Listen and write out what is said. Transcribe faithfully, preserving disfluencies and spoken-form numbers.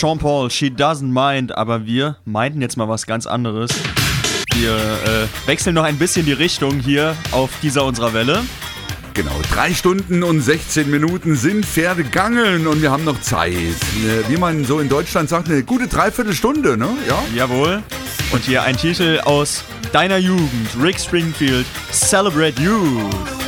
Sean Paul, She Doesn't Mind, aber wir meinten jetzt mal was ganz anderes. Wir äh, wechseln noch ein bisschen die Richtung hier auf dieser unserer Welle. Genau, drei Stunden und sechzehn Minuten sind vergangen und wir haben noch Zeit. Wie man so in Deutschland sagt, eine gute Dreiviertelstunde, ne? Ja? Jawohl. Und hier ein Titel aus deiner Jugend, Rick Springfield, Celebrate Youth.